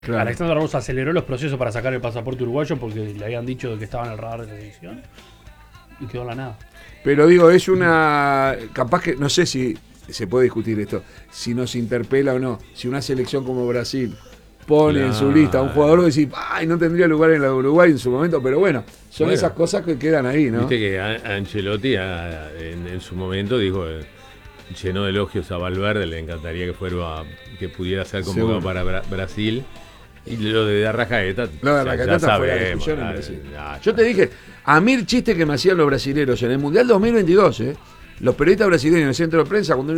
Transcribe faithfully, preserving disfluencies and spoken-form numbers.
Claro. Alexander Rose aceleró los procesos para sacar el pasaporte uruguayo porque le habían dicho que estaba en el radar de la selección y quedó en la nada. Pero digo, es una... Capaz que, no sé si se puede discutir esto, si nos interpela o no, si una selección como Brasil pone claro. en su lista a un jugador, decir, ay, no tendría lugar en la de Uruguay en su momento, pero bueno, son bueno, esas cosas que quedan ahí, ¿no? Viste que Ancelotti a, en, en su momento dijo, eh, llenó de elogios a Valverde, le encantaría que fuera, que pudiera ser convocado Seguro. para Bra Brasil. Y lo de Arrascaeta, lo de Arrascaeta fue la discusión en Brasil. Yo te dije, a mí el chiste que me hacían los brasileños en el Mundial dos mil veintidós, ¿eh? Los periodistas brasileños en el centro de prensa, cuando